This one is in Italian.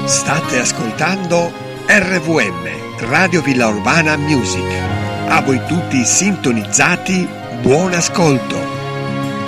State ascoltando RVM, Radio Villa Urbana Music. A voi tutti sintonizzati, buon ascolto.